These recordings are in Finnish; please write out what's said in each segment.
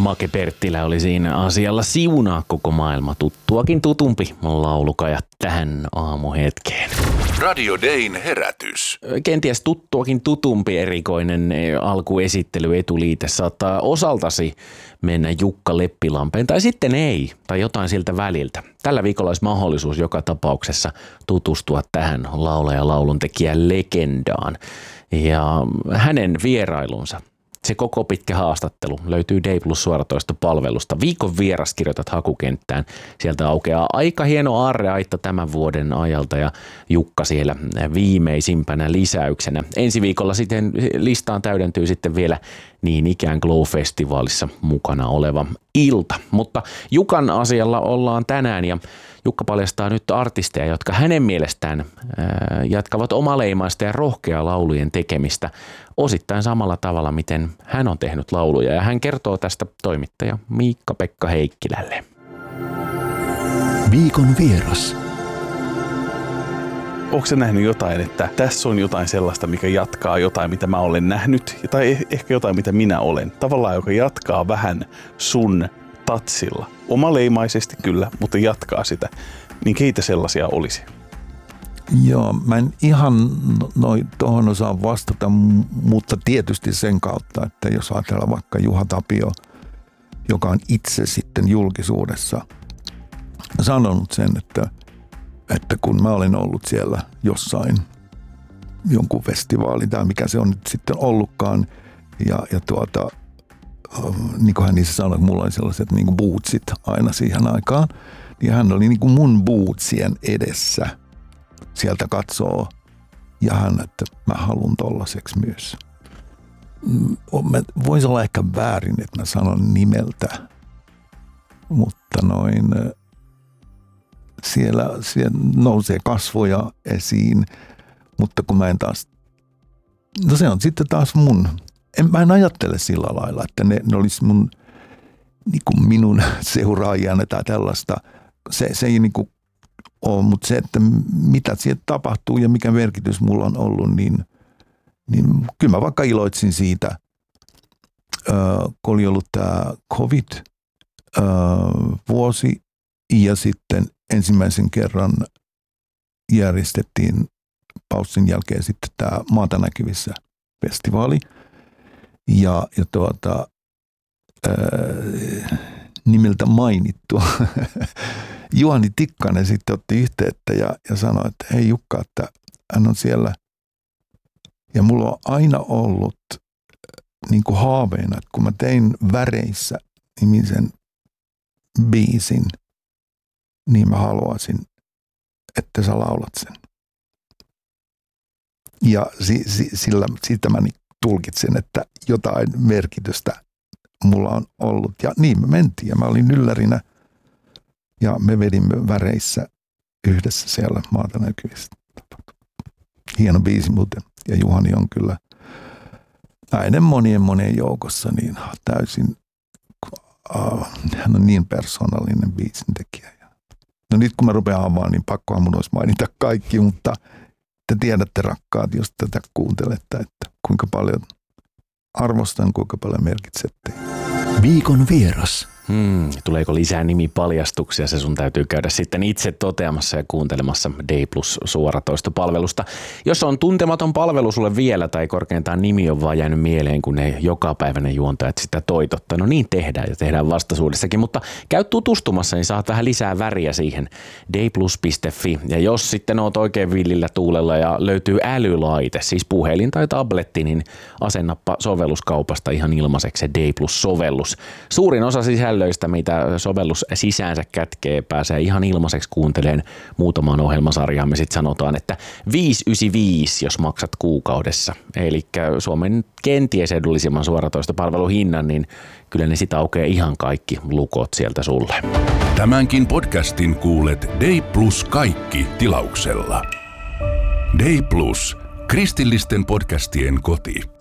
Make Perttilä oli siinä asialla. Siunaa koko maailma, tuttuakin tutumpi laulukaja tähän aamuhetkeen. Radio Dayn herätys. Kenties tuttuakin tutumpi erikoinen alkuesittely etuliite saattaa osaltasi mennä Jukka Leppilampeen tai sitten ei, tai jotain siltä väliltä. Tällä viikolla olisi mahdollisuus joka tapauksessa tutustua tähän laulaja lauluntekijän legendaan ja hänen vierailunsa. Se koko pitkä haastattelu löytyy Day Plus suoratoistopalvelusta. Viikon vieras kirjoitat hakukenttään. Sieltä aukeaa aika hieno aarreaitta tämän vuoden ajalta ja Jukka siellä viimeisimpänä lisäyksenä. Ensi viikolla sitten listaan täydentyy sitten vielä niin ikään Glow-festivaalissa mukana oleva ilta. Mutta Jukan asialla ollaan tänään ja Jukka paljastaa nyt artisteja, jotka hänen mielestään jatkavat omaleimaista ja rohkeaa laulujen tekemistä osittain samalla tavalla, miten hän on tehnyt lauluja. Ja hän kertoo tästä toimittaja Miikka-Pekka Heikkilälle. Viikon vieras. Onko sä nähnyt jotain, että tässä on jotain sellaista, mikä jatkaa jotain, mitä mä olen nähnyt, tai ehkä jotain, mitä minä olen? Tavallaan, joka jatkaa vähän sun tatsilla. Omaleimaisesti kyllä, mutta jatkaa sitä. Niin keitä sellaisia olisi? Joo, mä en ihan tuohon osaa vastata, mutta tietysti sen kautta, että jos ajatellaan vaikka Juha Tapio, joka on itse sitten julkisuudessa sanonut sen, että kun mä olen ollut siellä jossain jonkun festivaali tai mikä se on nyt sitten ollutkaan ja niin kuin hän niissä sanoi, että mulla oli sellaiset niin kuin bootsit aina siihen aikaan, niin hän oli niin kuin mun bootsien edessä sieltä katsoo ja hän, että mä haluan tollaiseksi myös. Voisi olla ehkä väärin, että mä sanon nimeltä, mutta siellä nousee kasvoja esiin, mutta kun mä en taas, no se on sitten taas mä en ajattele sillä lailla, että ne olisi niin kuin minun seuraajana tai tällaista, se ei niin kuin ole, mutta se, että mitä sieltä tapahtuu ja mikä merkitys mulla on ollut, niin kyllä mä vaikka iloitsin siitä, kun oli ollut tämä COVID-vuosi ja sitten ensimmäisen kerran järjestettiin paussin jälkeen sitten tämä Maata näkyvissä -festivaali. Ja nimeltä mainittu Juhani Tikkanen sitten otti yhteyttä ja sanoi, että hei Jukka, että hän on siellä. Ja mulla on aina ollut niin kuin haaveena, että kun mä tein Väreissä -nimisen biisin, niin mä haluaisin, että sä laulat sen. Ja siitä mä tulkitsen, että jotain merkitystä mulla on ollut. Ja niin me mentiin ja mä olin yllärinä ja me vedimme Väreissä yhdessä siellä Maata näkyvissä. Hieno biisi muuten. Ja Juhani on kyllä näiden monien joukossa niin täysin, hän on niin persoonallinen biisintekijä. No nyt kun mä rupean avaamaan, niin pakkohan mun olisi mainita kaikki, mutta te tiedätte rakkaat, jos tätä kuuntelette, että kuinka paljon arvostan, kuinka paljon merkitsette. Viikon vieras. Tuleeko lisää nimipaljastuksia? Se sun täytyy käydä sitten itse toteamassa ja kuuntelemassa Day Plus suoratoistopalvelusta. Jos on tuntematon palvelu sulle vielä tai korkeintaan nimi on vaan jäänyt mieleen, kun ne jokapäiväinen juontajat sitä toitottaa. No niin tehdään ja tehdään vastaisuudessakin, mutta käy tutustumassa, niin saat vähän lisää väriä siihen dayplus.fi. Ja jos sitten oot oikein villillä tuulella ja löytyy älylaite, siis puhelin tai tabletti, niin asennappa sovelluskaupasta ihan ilmaiseksi se Day Plus-sovellus. Suurin osa sisällöistä, mitä sovellus sisäänsä kätkee, pääsee ihan ilmaiseksi kuunteleen muutamaan ohjelmasarjaan. Me sitten sanotaan, että 5,95 jos maksat kuukaudessa. Eli Suomen kenties edullisimman suoratoistopalveluhinnan, niin kyllä ne sitä aukeaa ihan kaikki lukot sieltä sulle. Tämänkin podcastin kuulet Day Plus kaikki -tilauksella. Day Plus, kristillisten podcastien koti.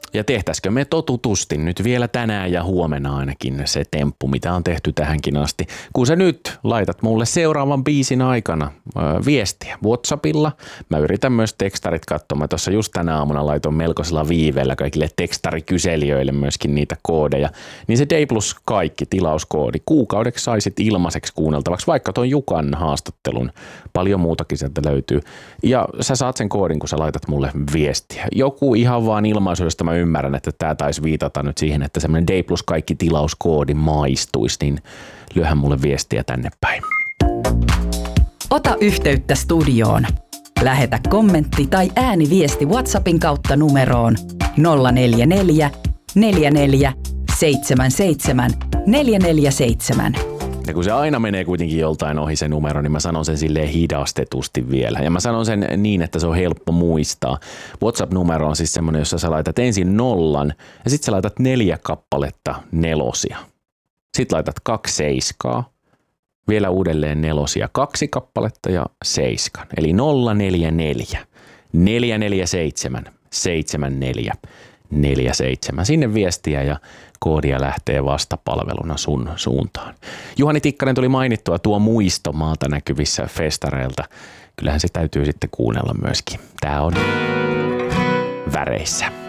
Ja tehtäisikö me totutusti nyt vielä tänään ja huomenna ainakin se temppu, mitä on tehty tähänkin asti. Kun sä nyt laitat mulle seuraavan biisin aikana viestiä WhatsAppilla. Mä yritän myös tekstarit katsomaan. Tuossa just tänä aamuna laitoin melkoisella viiveellä kaikille tekstarikyselijöille myöskin niitä koodeja. Niin se Day Plus kaikki tilauskoodi kuukaudeksi saisit ilmaiseksi kuunneltavaksi, vaikka tuon Jukan haastattelun. Paljon muutakin sieltä löytyy. Ja sä saat sen koodin, kun sä laitat mulle viestiä. Joku ihan vaan ilmaisu, josta mä ymmärrän, että tää taisi viitata nyt siihen, että semmoinen Day Plus kaikki tilauskoodi maistuisi, niin lyöhän mulle viestiä tänne päin. Ota yhteyttä studioon. Lähetä kommentti tai ääniviesti WhatsAppin kautta numeroon 044 44 77 447. Ja kun se aina menee kuitenkin joltain ohi se numero, niin mä sanon sen silleen hidastetusti vielä. Ja mä sanon sen niin, että se on helppo muistaa. WhatsApp-numero on siis semmoinen, jossa sä laitat ensin 0 ja sitten sä laitat 4 kappaletta nelosia. Sitten laitat 2 seiskaa, vielä uudelleen nelosia, 2 kappaletta ja 7. Eli 044 447 74 47. Sinne viestiä ja koodia lähtee vastapalveluna sun suuntaan. Juhani Tikkanen tuli mainittua tuo muisto maalta näkyvissä festareilta. Kyllähän se täytyy sitten kuunnella myöskin. Tää on väreissä.